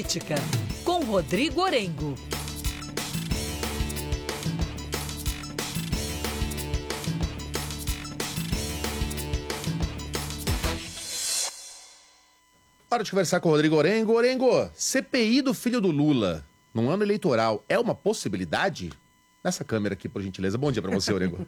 Política, com Rodrigo Orengo. Hora de conversar com o Rodrigo Orengo. Orengo, CPI do filho do Lula, num ano eleitoral, é uma possibilidade? Nessa câmera aqui, por gentileza. Bom dia para você, Orengo.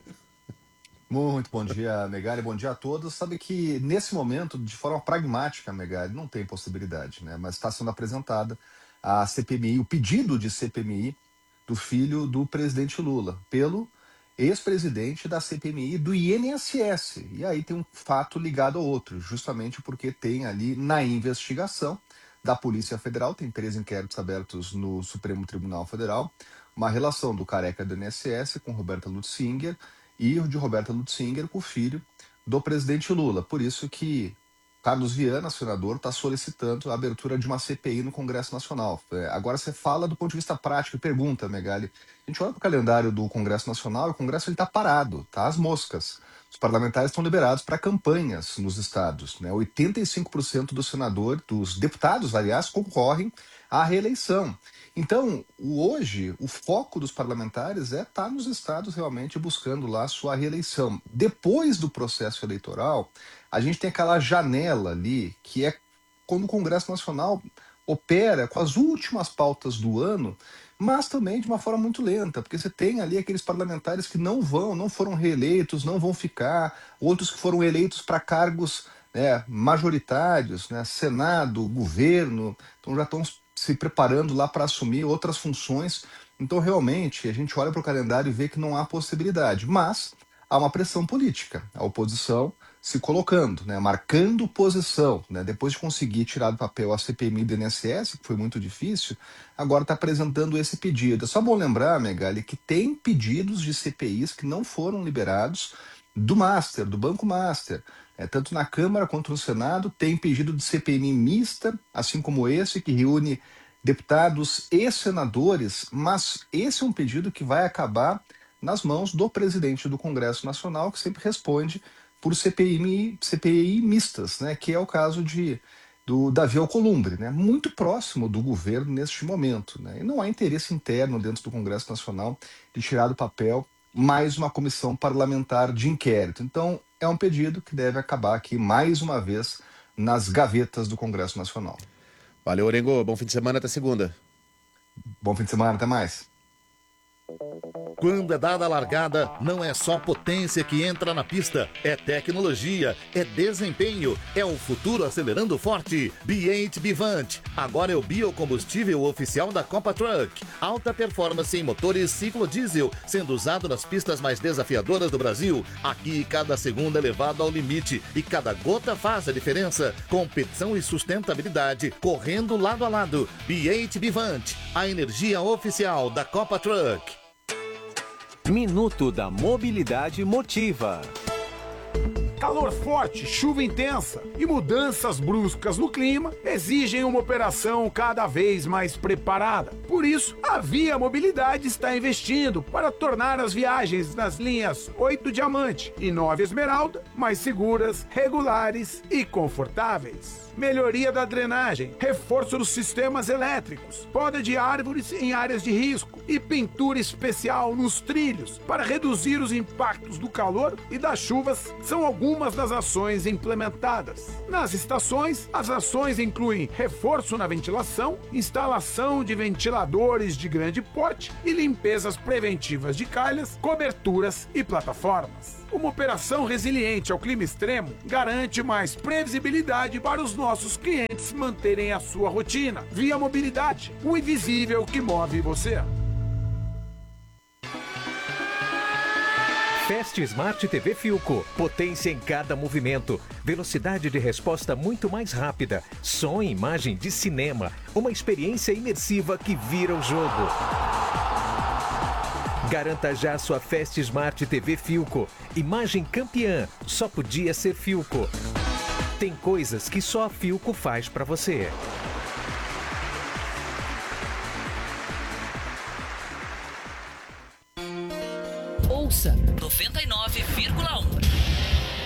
Muito bom dia, Megali. Bom dia a todos. Sabe que, nesse momento, de forma pragmática, Megali, não tem possibilidade, né? Mas está sendo apresentada a CPMI, o pedido de CPMI do filho do presidente Lula, pelo ex-presidente da CPMI do INSS. E aí tem um fato ligado ao outro, justamente porque tem ali na investigação da Polícia Federal, tem 3 inquéritos abertos no Supremo Tribunal Federal, uma relação do careca do INSS com Roberta Lutzinger e de Roberta Lutzinger com o filho do presidente Lula. Por isso que Carlos Viana, senador, está solicitando a abertura de uma CPI no Congresso Nacional. Agora você fala do ponto de vista prático e pergunta, Megali. A gente olha para o calendário do Congresso Nacional e o Congresso está parado, tá às moscas. Os parlamentares estão liberados para campanhas nos estados, né? 85% dos deputados, aliás, concorrem à reeleição. Então, hoje, o foco dos parlamentares é estar nos estados realmente buscando lá sua reeleição. Depois do processo eleitoral, a gente tem aquela janela ali, que é quando o Congresso Nacional opera com as últimas pautas do ano, mas também de uma forma muito lenta, porque você tem ali aqueles parlamentares que não foram reeleitos, não vão ficar, outros que foram eleitos para cargos, né, majoritários, né, Senado, governo, então já estão se preparando lá para assumir outras funções. Então, realmente, a gente olha para o calendário e vê que não há possibilidade, mas há uma pressão política, a oposição se colocando, né, marcando posição, né, depois de conseguir tirar do papel a CPMI do INSS, que foi muito difícil, agora está apresentando esse pedido. É só bom lembrar, Megali, que tem pedidos de CPIs que não foram liberados do Master, do Banco Master. Tanto na Câmara quanto no Senado, tem pedido de CPMI mista, assim como esse, que reúne deputados e senadores, mas esse é um pedido que vai acabar nas mãos do presidente do Congresso Nacional, que sempre responde por CPI mistas, né, que é o caso do Davi Alcolumbre, né, muito próximo do governo neste momento, né, e não há interesse interno dentro do Congresso Nacional de tirar do papel mais uma comissão parlamentar de inquérito. Então, é um pedido que deve acabar aqui, mais uma vez, nas gavetas do Congresso Nacional. Valeu, Orengo. Bom fim de semana, até segunda. Bom fim de semana, até mais. Quando é dada a largada, não é só potência que entra na pista, é tecnologia, é desempenho, é o futuro acelerando forte. B8 Bivant, agora é o biocombustível oficial da Copa Truck. Alta performance em motores ciclo diesel, sendo usado nas pistas mais desafiadoras do Brasil. Aqui, cada segundo é levado ao limite e cada gota faz a diferença. Competição e sustentabilidade, correndo lado a lado. B8 Bivant, a energia oficial da Copa Truck. Minuto da Mobilidade Motiva. Calor forte, chuva intensa e mudanças bruscas no clima exigem uma operação cada vez mais preparada. Por isso, a Via Mobilidade está investindo para tornar as viagens nas linhas 8 Diamante e 9 Esmeralda mais seguras, regulares e confortáveis. Melhoria da drenagem, reforço dos sistemas elétricos, poda de árvores em áreas de risco e pintura especial nos trilhos para reduzir os impactos do calor e das chuvas são algumas das ações implementadas. Nas estações, as ações incluem reforço na ventilação, instalação de ventiladores de grande porte e limpezas preventivas de calhas, coberturas e plataformas. Uma operação resiliente ao clima extremo garante mais previsibilidade para os nossos clientes manterem a sua rotina. Via Mobilidade, o invisível que move você. Fast Smart TV Philco. Potência em cada movimento. Velocidade de resposta muito mais rápida. Som e imagem de cinema. Uma experiência imersiva que vira o jogo. Garanta já sua Fast Smart TV Philco. Imagem campeã. Só podia ser Philco. Tem coisas que só a Philco faz para você. Ouça 99,1.